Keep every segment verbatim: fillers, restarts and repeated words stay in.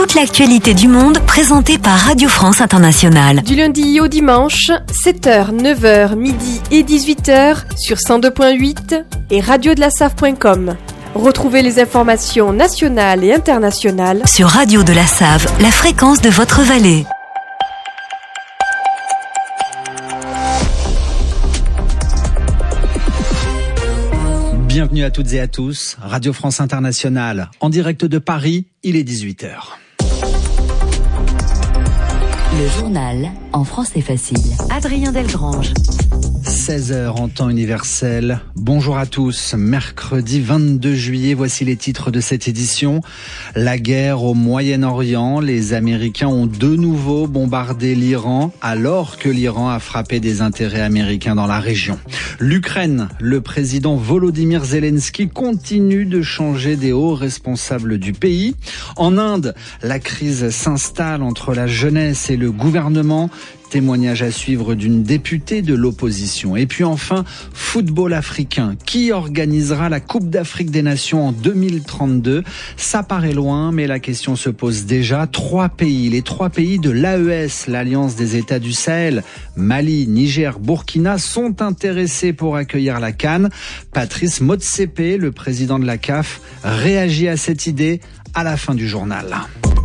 toute l'actualité du monde présentée par Radio France Internationale. Du lundi au dimanche, sept heures, neuf heures, midi et dix-huit heures sur cent deux point huit et radio de la save point com. Retrouvez les informations nationales et internationales sur Radio de la Save, la fréquence de votre vallée. Bienvenue à toutes et à tous, Radio France Internationale, en direct de Paris, il est dix-huit heures. Le journal en français facile. Adrien Delgrange. seize heures en temps universel. Bonjour à tous. Mercredi vingt-deux juillet, voici les titres de cette édition. La guerre au Moyen-Orient. Les Américains ont de nouveau bombardé l'Iran alors que l'Iran a frappé des intérêts américains dans la région. L'Ukraine, le président Volodymyr Zelensky continue de changer des hauts responsables du pays. En Inde, la crise s'installe entre la jeunesse et le gouvernement. Témoignage à suivre d'une députée de l'opposition. Et puis enfin, football africain. Qui organisera la Coupe d'Afrique des Nations en deux mille trente-deux? Ça paraît loin, mais la question se pose déjà. Trois pays, les trois pays de l'A E S, l'Alliance des États du Sahel, Mali, Niger, Burkina, sont intéressés pour accueillir la CAN. Patrice Motsepe, le président de la C A F, réagit à cette idée à la fin du journal.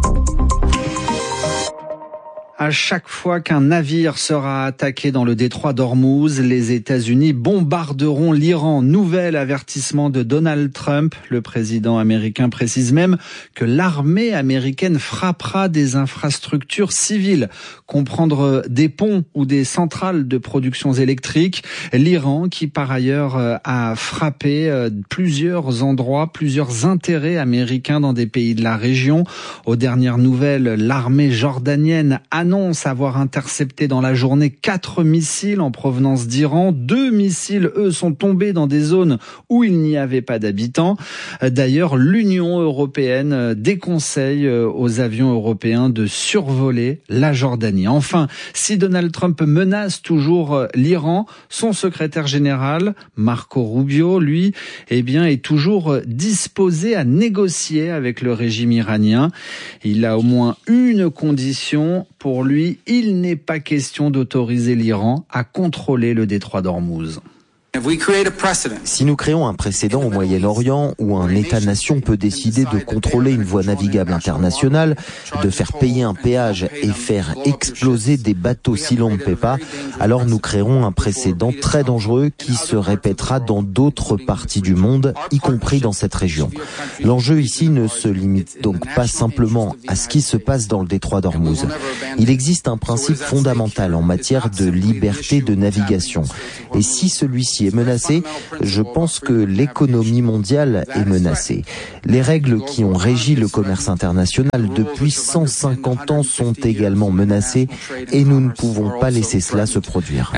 À chaque fois qu'un navire sera attaqué dans le détroit d'Ormuz, les États-Unis bombarderont l'Iran. Nouvel avertissement de Donald Trump. Le président américain précise même que l'armée américaine frappera des infrastructures civiles, comprendre des ponts ou des centrales de production électriques. L'Iran qui par ailleurs a frappé plusieurs endroits, plusieurs intérêts américains dans des pays de la région. Aux dernières nouvelles, l'armée jordanienne a annonce avoir intercepté dans la journée quatre missiles en provenance d'Iran. Deux missiles, eux, sont tombés dans des zones où il n'y avait pas d'habitants. D'ailleurs, l'Union européenne déconseille aux avions européens de survoler la Jordanie. Enfin, si Donald Trump menace toujours l'Iran, son secrétaire général, Marco Rubio, lui, eh bien, est toujours disposé à négocier avec le régime iranien. Il a au moins une condition. Pour lui, il n'est pas question d'autoriser l'Iran à contrôler le détroit d'Ormuz. Si nous créons un précédent au Moyen-Orient où un État-nation peut décider de contrôler une voie navigable internationale, de faire payer un péage et faire exploser des bateaux si l'on ne paie pas, alors nous créerons un précédent très dangereux qui se répétera dans d'autres parties du monde, y compris dans cette région. L'enjeu ici ne se limite donc pas simplement à ce qui se passe dans le détroit d'Ormuz. Il existe un principe fondamental en matière de liberté de navigation. Et si celui-ci est menacé, je pense que l'économie mondiale est menacée. Les règles qui ont régi le commerce international depuis cent cinquante ans sont également menacées et nous ne pouvons pas laisser cela se produire.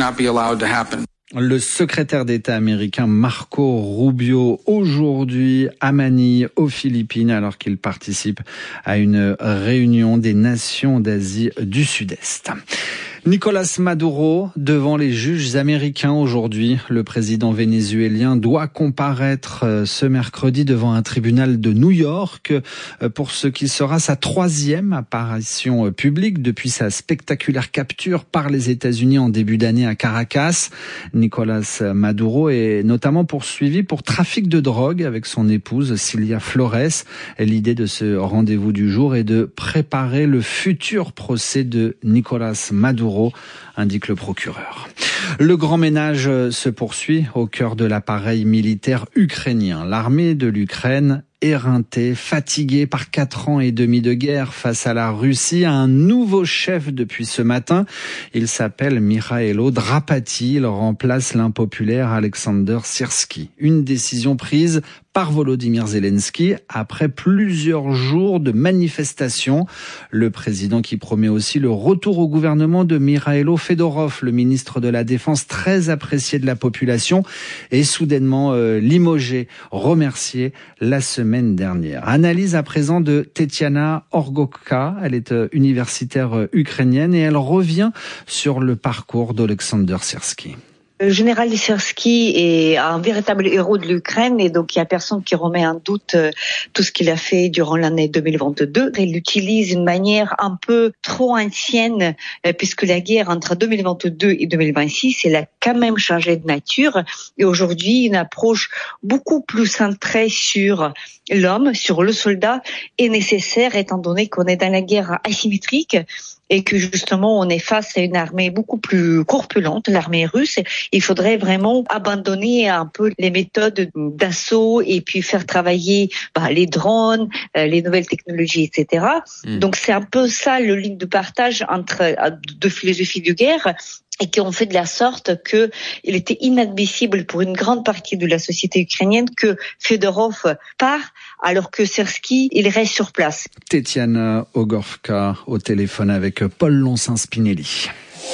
Le secrétaire d'État américain Marco Rubio, aujourd'hui à Manille, aux Philippines, alors qu'il participe à une réunion des nations d'Asie du Sud-Est. Nicolás Maduro devant les juges américains aujourd'hui. Le président vénézuélien doit comparaître ce mercredi devant un tribunal de New York pour ce qui sera sa troisième apparition publique depuis sa spectaculaire capture par les États-Unis en début d'année à Caracas. Nicolás Maduro est notamment poursuivi pour trafic de drogue avec son épouse Cilia Flores. L'idée de ce rendez-vous du jour est de préparer le futur procès de Nicolás Maduro, indique le procureur. Le grand ménage se poursuit au cœur de l'appareil militaire ukrainien. L'armée de l'Ukraine, éreintée, fatiguée par quatre ans et demi de guerre face à la Russie, a un nouveau chef depuis ce matin. Il s'appelle Mikhailo Drapati. Il remplace l'impopulaire Alexander Syrski. Une décision prise par Volodymyr Zelensky après plusieurs jours de manifestations. Le président qui promet aussi le retour au gouvernement de Mikhailo Fedorov, le ministre de la Défense très apprécié de la population, est soudainement euh, limogé, remercié la semaine dernière. Analyse à présent de Tetiana Orgokha. Elle est euh, universitaire euh, ukrainienne et elle revient sur le parcours d'Alexander Syrski. Le général Syrskyi est un véritable héros de l'Ukraine et donc il y a personne qui remet en doute tout ce qu'il a fait durant l'année deux mille vingt-deux. Il utilise une manière un peu trop ancienne puisque la guerre entre deux mille vingt-deux et deux mille vingt-six, elle a quand même changé de nature et aujourd'hui une approche beaucoup plus centrée sur l'homme, sur le soldat est nécessaire étant donné qu'on est dans la guerre asymétrique et que justement on est face à une armée beaucoup plus corpulente, l'armée russe. Il faudrait vraiment abandonner un peu les méthodes d'assaut et puis faire travailler bah, les drones, euh, les nouvelles technologies, et cetera. Mmh. Donc c'est un peu ça le ligne de partage entre deux philosophies de guerre et qui ont fait de la sorte que il était inadmissible pour une grande partie de la société ukrainienne que Fedorov part alors que Syrskyi, il reste sur place. Tetiana Ogorka au téléphone avec Paul Lonsin-Spinelli.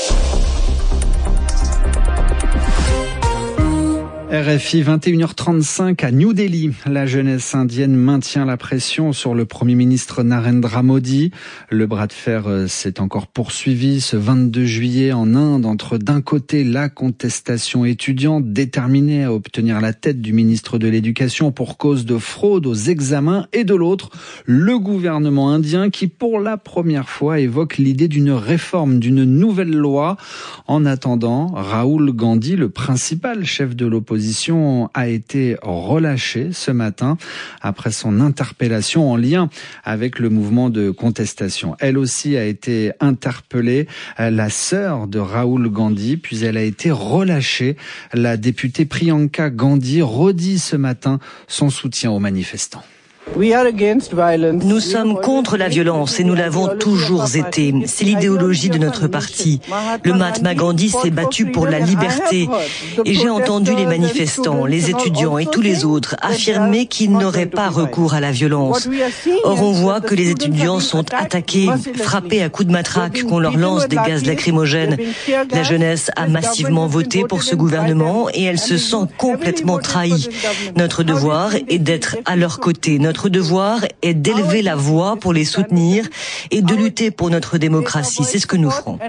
R F I, vingt et une heures trente-cinq à New Delhi. La jeunesse indienne maintient la pression sur le Premier ministre Narendra Modi. Le bras de fer s'est encore poursuivi ce vingt-deux juillet en Inde entre d'un côté la contestation étudiante déterminée à obtenir la tête du ministre de l'Éducation pour cause de fraude aux examens et de l'autre le gouvernement indien qui pour la première fois évoque l'idée d'une réforme, d'une nouvelle loi. En attendant, Rahul Gandhi, le principal chef de l'opposition, a été relâché ce matin après son interpellation en lien avec le mouvement de contestation. Elle aussi a été interpellée, la sœur de Rahul Gandhi, puis elle a été relâchée. La députée Priyanka Gandhi redit ce matin son soutien aux manifestants. Nous sommes contre la violence et nous l'avons toujours été. C'est l'idéologie de notre parti. Le Mahatma Gandhi s'est battu pour la liberté. Et j'ai entendu les manifestants, les étudiants et tous les autres affirmer qu'ils n'auraient pas recours à la violence. Or, on voit que les étudiants sont attaqués, frappés à coups de matraque, qu'on leur lance des gaz lacrymogènes. La jeunesse a massivement voté pour ce gouvernement et elle se sent complètement trahie. Notre devoir est d'être à leur côté. Notre Notre devoir est d'élever la voix pour les soutenir et de lutter pour notre démocratie. C'est ce que nous ferons.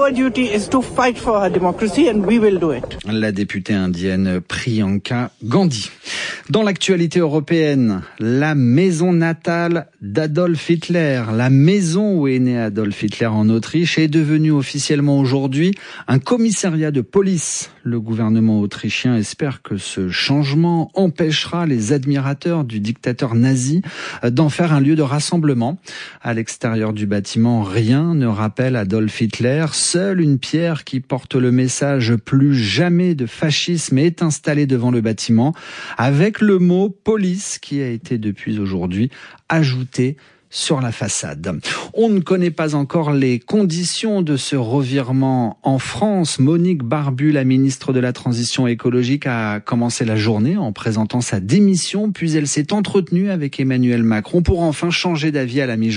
La députée indienne Priyanka Gandhi. Dans l'actualité européenne, la maison natale d'Adolf Hitler, la maison où est né Adolf Hitler en Autriche, est devenue officiellement aujourd'hui un commissariat de police. Le gouvernement autrichien espère que ce changement empêchera les admirateurs du dictateur nazi d'en faire un lieu de rassemblement. À l'extérieur du bâtiment, rien ne rappelle Adolf Hitler. Seule une pierre qui porte le message « Plus jamais de fascisme » est installée devant le bâtiment, avec le mot « police » qui a été depuis aujourd'hui ajouté sur la façade. On ne connaît pas encore les conditions de ce revirement en France. Monique Barbu, la ministre de la Transition écologique, a commencé la journée en présentant sa démission, puis elle s'est entretenue avec Emmanuel Macron pour enfin changer d'avis à la mi-journée.